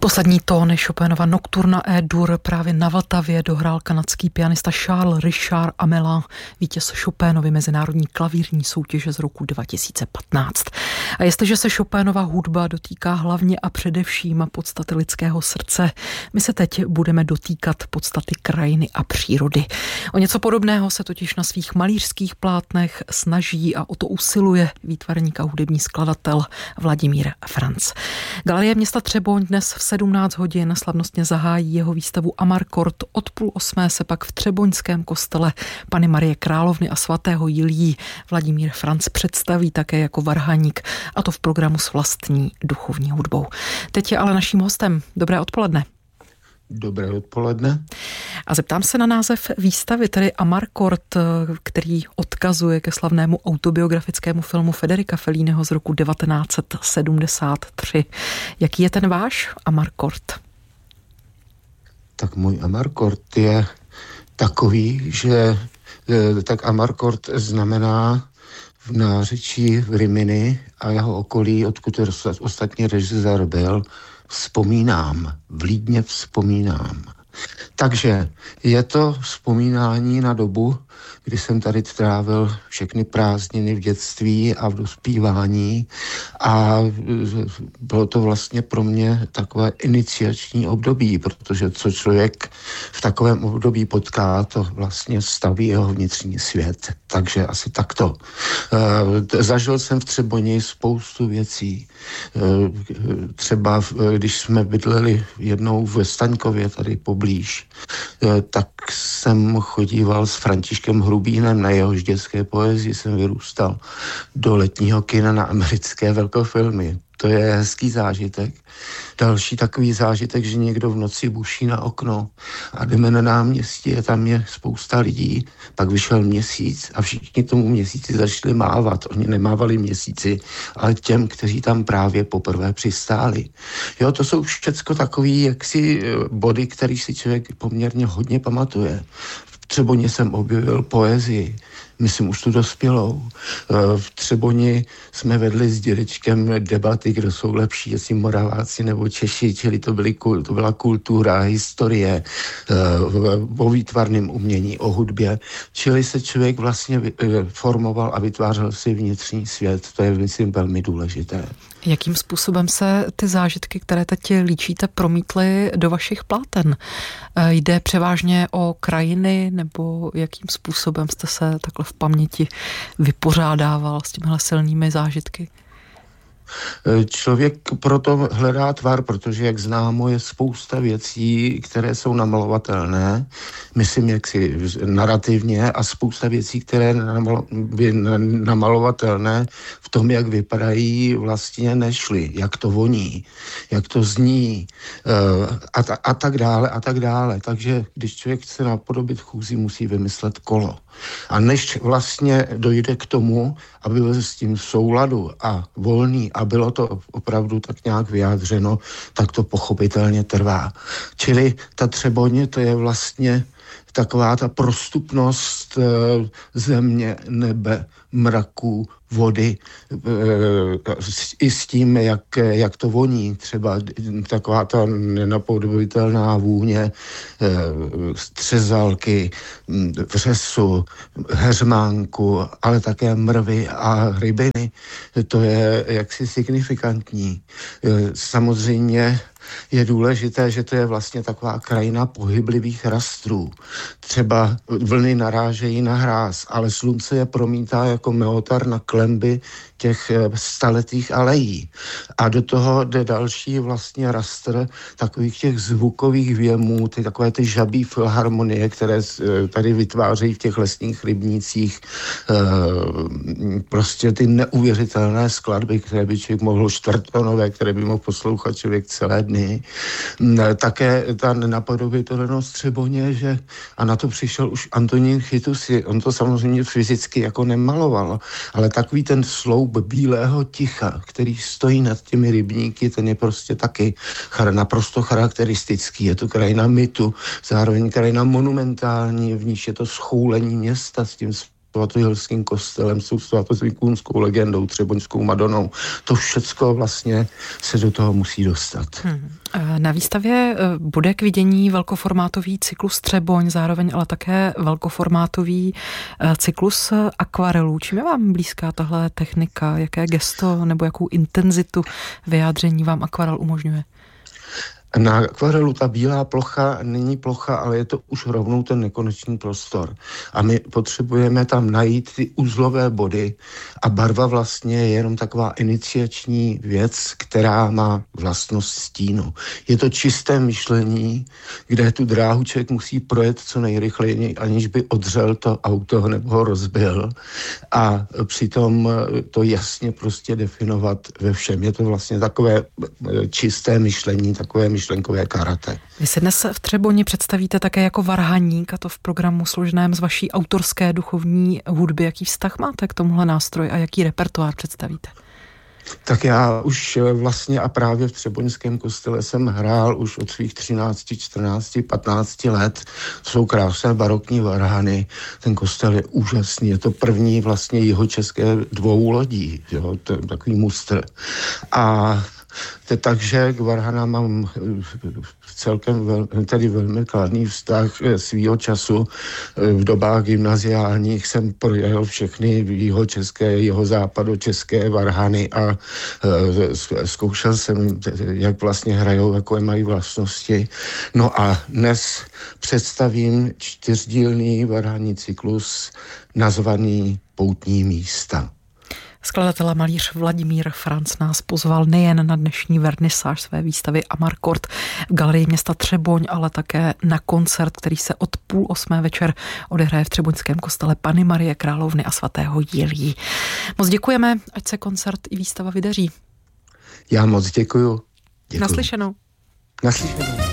Poslední tóny Chopinova Nocturna E-dur právě na Vltavě dohrál kanadský pianista Charles Richard Amelin, vítěz Chopinovy mezinárodní klavírní soutěže z roku 2015. A jestliže se Chopinova hudba dotýká hlavně a především podstaty lidského srdce, my se teď budeme dotýkat podstaty krajiny a přírody. O něco podobného se totiž na svých malířských plátnech snaží a o to usiluje výtvarník a hudební skladatel Vladimír Franc. Galerie města Třeboň dnes v 17 hodin slavnostně zahájí jeho výstavu Amarkord. Od 7:30 se pak v třeboňském kostele Panny Marie Královny a svatého Jiljí Vladimír Franc představí také jako varhaník, a to v programu s vlastní duchovní hudbou. Teď je ale naším hostem. Dobré odpoledne. Dobré odpoledne. A zeptám se na název výstavy, tedy Amarkord, který odkazuje ke slavnému autobiografickému filmu Federica Felliniho z roku 1973. Jaký je ten váš Amarkord? Tak můj Amarkord je takový, že tak Amarkord znamená v nářečí v Rimini a jeho okolí, odkud ostatní režisér byl, vzpomínám, vlídně vzpomínám. Takže je to vzpomínání na dobu, kdy jsem tady trávil všechny prázdniny v dětství a v dospívání a bylo to vlastně pro mě takové iniciační období, protože co člověk v takovém období potká, to vlastně staví jeho vnitřní svět. Takže asi takto. Zažil jsem v Třeboni spoustu věcí. Třeba když jsme bydleli jednou ve Staňkově tady poblíž, tak jsem chodíval s Františkem Hrubínem, na jehož dětské poezii jsem vyrůstal, do letního kina na americké velkofilmy. To je hezký zážitek. Další takový zážitek, že někdo v noci buší na okno a jdeme na náměstí a tam je spousta lidí. Pak vyšel měsíc a všichni tomu měsíci začali mávat. Oni nemávali měsíci, ale těm, kteří tam právě poprvé přistáli. Jo, to jsou všecko takový jaksi body, který si člověk poměrně hodně pamatuje. V Třeboni jsem objevil poezii, myslím už tu dospělou. V Třeboni jsme vedli s dědečkem debaty, kdo jsou lepší, jestli Moraváci nebo Češi, čili to byla kultura, historie, o výtvarném umění, o hudbě. Čili se člověk vlastně formoval a vytvářel si vnitřní svět. To je, myslím, velmi důležité. Jakým způsobem se ty zážitky, které teď líčíte, promítly do vašich pláten? Jde převážně o krajiny, nebo jakým způsobem jste se takhle v paměti vypořádával s těmihle silnými zážitky? Člověk proto hledá tvar, protože, jak známo, je spousta věcí, které jsou namalovatelné, myslím jaksi narrativně, a spousta věcí, které namalovatelné v tom, jak vypadají, vlastně nešly, jak to voní, jak to zní a tak dále a tak dále. Takže když člověk chce napodobit chůzi, musí vymyslet kolo. A než vlastně dojde k tomu, aby byl s tím v souladu a volný a bylo to opravdu tak nějak vyjádřeno, tak to pochopitelně trvá. Čili ta Třeboň, to je vlastně taková ta prostupnost země, nebe, mraků, vody, i s tím, jak to voní. Třeba taková ta nenapodobitelná vůně střezalky, vřesu, heřmánku, ale také mrvy a rybiny. To je jaksi signifikantní. Samozřejmě je důležité, že to je vlastně taková krajina pohyblivých rastrů. Třeba vlny narážejí na hráz, ale slunce je promítá jako meotar na klemby těch staletých alejí. A do toho jde další vlastně rastr takových těch zvukových věmů, takové ty žabí filharmonie, které tady vytvářejí v těch lesních rybnících prostě ty neuvěřitelné skladby, které by člověk mohl čtvrttonové, které by mohl poslouchat člověk celé dny. Také ta nenapodobitelnost Třeboně, že a na to přišel už Antonín Chytus, on to samozřejmě fyzicky jako nemaloval, ale takový ten sloup bílého ticha, který stojí nad těmi rybníky, ten je prostě taky naprosto charakteristický. Je to krajina mytu, zároveň krajina monumentální, v níž je to schoulení města s tím Svatohilským kostelem, s svatohilskou legendou, Třeboňskou Madonou. To všecko vlastně se do toho musí dostat. Na výstavě bude k vidění velkoformátový cyklus Třeboň, zároveň ale také velkoformátový cyklus akvarelů. Čím je vám blízká tahle technika? Jaké gesto nebo jakou intenzitu vyjádření vám akvarel umožňuje? Na akvarelu ta bílá plocha není plocha, ale je to už rovnou ten nekonečný prostor. A my potřebujeme tam najít ty uzlové body a barva vlastně je jenom taková iniciační věc, která má vlastnost stínu. Je to čisté myšlení, kde tu dráhu člověk musí projet co nejrychleji, aniž by odřel to auto nebo ho rozbil. A přitom to jasně prostě definovat ve všem. Je to vlastně takové čisté myšlení, takové myšlenkové karate. Vy se dnes v Třeboni představíte také jako varhaník, a to v programu složeném z vaší autorské duchovní hudby. Jaký vztah máte k tomuhle nástroji a jaký repertoár představíte? Tak já už vlastně a právě v Třeboňském kostele jsem hrál už od svých 13, 14, 15 let. Jsou krásné barokní varhany. Ten kostel je úžasný. Je to první vlastně jihočeské dvoulodí. Jo? To je takový mustr. A takže k varhanám mám celkem velmi kladný vztah svýho času. V dobách gymnaziálních jsem projel všechny jihozápadočeské varhany a zkoušel jsem, jak vlastně hrajou, jaké mají vlastnosti. No a dnes představím 4dílný varhanní cyklus nazvaný Poutní místa. Skladatel a malíř Vladimír Franc nás pozval nejen na dnešní vernisáž své výstavy Amarkord v galerii města Třeboň, ale také na koncert, který se od 7:30 večer odehraje v Třeboňském kostele Panny Marie Královny a svatého Jiljí. Moc děkujeme, ať se koncert i výstava vydaří. Já moc děkuju. Naslyšenou. Naslyšenou.